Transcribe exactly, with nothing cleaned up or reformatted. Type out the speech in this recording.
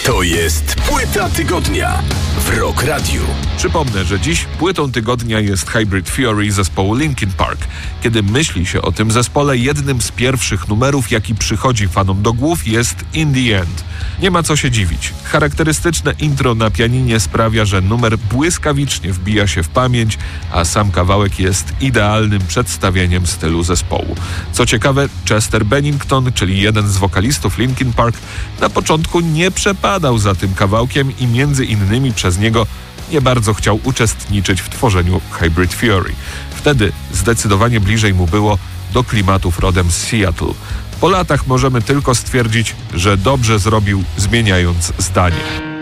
To jest Płyta Tygodnia w Rock Radio. Przypomnę, że dziś płytą tygodnia jest Hybrid Theory zespołu Linkin Park. Kiedy myśli się o tym zespole, jednym z pierwszych numerów, jaki przychodzi fanom do głów, jest In The End. Nie ma co się dziwić. Charakterystyczne intro na pianinie sprawia, że numer błyskawicznie wbija się w pamięć, a sam kawałek jest idealnym przedstawieniem stylu zespołu. Co ciekawe, Chester Bennington, czyli jeden z wokalistów Linkin Park, na początku nie przepadał za tym kawałkiem i między innymi przez niego nie bardzo chciał uczestniczyć w tworzeniu Hybrid Theory. Wtedy zdecydowanie bliżej mu było do klimatów rodem z Seattle. Po latach możemy tylko stwierdzić, że dobrze zrobił, zmieniając zdanie.